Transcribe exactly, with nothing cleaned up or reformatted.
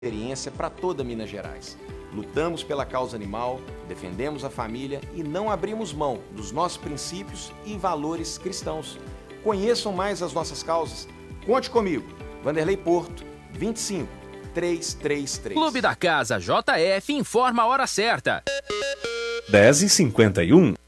experiência para toda Minas Gerais. Lutamos pela causa animal, defendemos a família e não abrimos mão dos nossos princípios e valores cristãos. Conheçam mais as nossas causas. Conte comigo. Vanderlei Porto, vinte e cinco, trezentos e trinta e três. Clube da Casa J F informa a hora certa. dez e cinquenta e um.